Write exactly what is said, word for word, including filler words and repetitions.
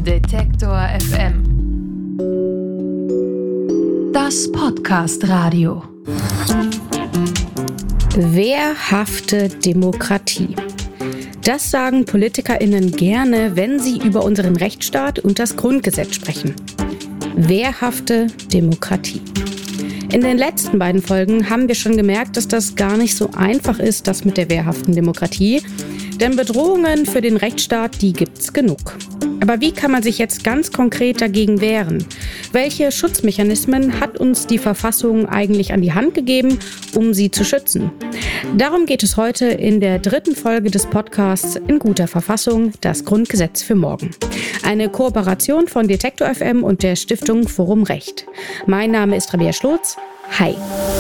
Detektor F M. Das Podcast-Radio. Wehrhafte Demokratie. Das sagen PolitikerInnen gerne, wenn sie über unseren Rechtsstaat und das Grundgesetz sprechen. Wehrhafte Demokratie. In den letzten beiden Folgen haben wir schon gemerkt, dass das gar nicht so einfach ist, das mit der wehrhaften Demokratie. Denn Bedrohungen für den Rechtsstaat, die gibt's genug. Aber wie kann man sich jetzt ganz konkret dagegen wehren? Welche Schutzmechanismen hat uns die Verfassung eigentlich an die Hand gegeben, um sie zu schützen? Darum geht es heute in der dritten Folge des Podcasts In guter Verfassung, das Grundgesetz für morgen. Eine Kooperation von Detektor F M und der Stiftung Forum Recht. Mein Name ist Rabea Schlotz. Hi.